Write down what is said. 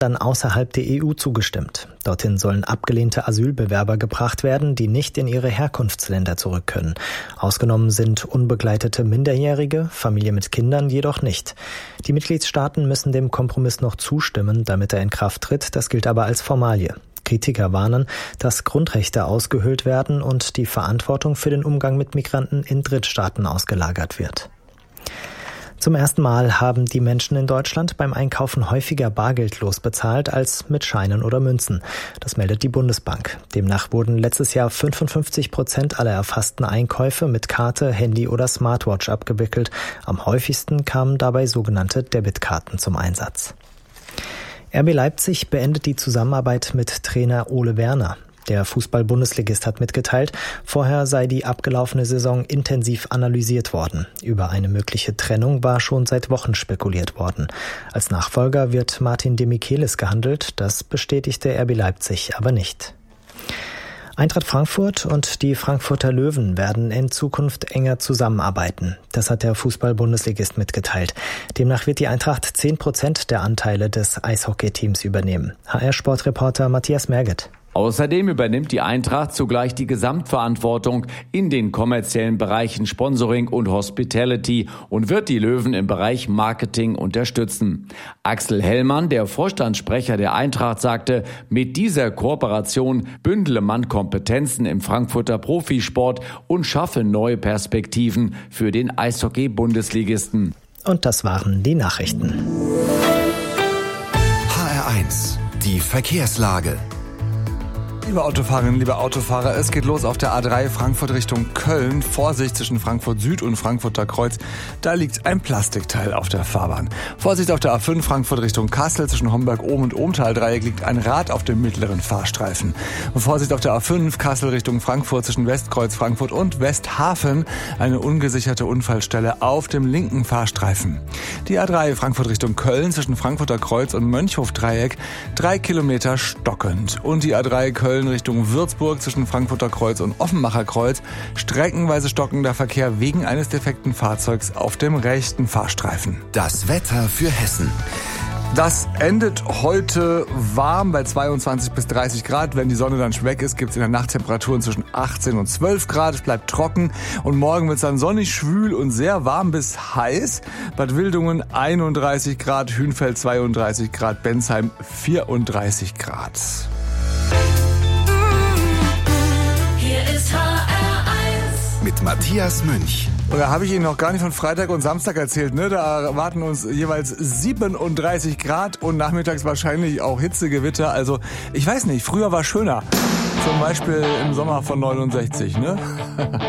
dann außerhalb der EU zugestimmt. Dorthin sollen abgelehnte Asylbewerber gebracht werden, die nicht in ihre Herkunftsländer zurück können. Ausgenommen sind unbegleitete Minderjährige, Familien mit Kindern jedoch nicht. Die Mitgliedstaaten müssen dem Kompromiss noch zustimmen, damit er in Kraft tritt. Das gilt aber als Formalie. Kritiker warnen, dass Grundrechte ausgehöhlt werden und die Verantwortung für den Umgang mit Migranten in Drittstaaten ausgelagert wird. Zum ersten Mal haben die Menschen in Deutschland beim Einkaufen häufiger bargeldlos bezahlt als mit Scheinen oder Münzen. Das meldet die Bundesbank. Demnach wurden letztes Jahr 55% aller erfassten Einkäufe mit Karte, Handy oder Smartwatch abgewickelt. Am häufigsten kamen dabei sogenannte Debitkarten zum Einsatz. RB Leipzig beendet die Zusammenarbeit mit Trainer Ole Werner. Der Fußball-Bundesligist hat mitgeteilt, vorher sei die abgelaufene Saison intensiv analysiert worden. Über eine mögliche Trennung war schon seit Wochen spekuliert worden. Als Nachfolger wird Martin de Michelis gehandelt, das bestätigte RB Leipzig aber nicht. Eintracht Frankfurt und die Frankfurter Löwen werden in Zukunft enger zusammenarbeiten. Das hat der Fußball-Bundesligist mitgeteilt. Demnach wird die Eintracht 10% der Anteile des Eishockeyteams übernehmen. HR-Sportreporter Matthias Merget. Außerdem übernimmt die Eintracht zugleich die Gesamtverantwortung in den kommerziellen Bereichen Sponsoring und Hospitality und wird die Löwen im Bereich Marketing unterstützen. Axel Hellmann, der Vorstandssprecher der Eintracht, sagte, mit dieser Kooperation bündele man Kompetenzen im Frankfurter Profisport und schaffe neue Perspektiven für den Eishockey-Bundesligisten. Und das waren die Nachrichten. HR1, die Verkehrslage. Liebe Autofahrerinnen, liebe Autofahrer, es geht los auf der A3 Frankfurt Richtung Köln. Vorsicht zwischen Frankfurt Süd und Frankfurter Kreuz. Da liegt ein Plastikteil auf der Fahrbahn. Vorsicht auf der A5 Frankfurt Richtung Kassel. Zwischen Homberg-Ohm und Ohmtal-Dreieck liegt ein Rad auf dem mittleren Fahrstreifen. Und Vorsicht auf der A5 Kassel Richtung Frankfurt zwischen Westkreuz Frankfurt und Westhafen. Eine ungesicherte Unfallstelle auf dem linken Fahrstreifen. Die A3 Frankfurt Richtung Köln zwischen Frankfurter Kreuz und Mönchhof-Dreieck 3 Kilometer stockend. Und die A3 Köln Richtung Würzburg zwischen Frankfurter Kreuz und Offenbacher Kreuz streckenweise stockender Verkehr wegen eines defekten Fahrzeugs auf dem rechten Fahrstreifen. Das Wetter für Hessen. Das endet heute warm bei 22 bis 30 Grad. Wenn die Sonne dann schon weg ist, gibt es in der Nacht Temperaturen zwischen 18 und 12 Grad. Es bleibt trocken und morgen wird es dann sonnig, schwül und sehr warm bis heiß. Bad Wildungen 31 Grad, Hünfeld 32 Grad, Bensheim 34 Grad. Mit Matthias Münch. Und da habe ich Ihnen noch gar nicht von Freitag und Samstag erzählt, ne? Da erwarten uns jeweils 37 Grad und nachmittags wahrscheinlich auch Hitzegewitter. Also, ich weiß nicht, früher war schöner. Zum Beispiel im Sommer von 69, ne?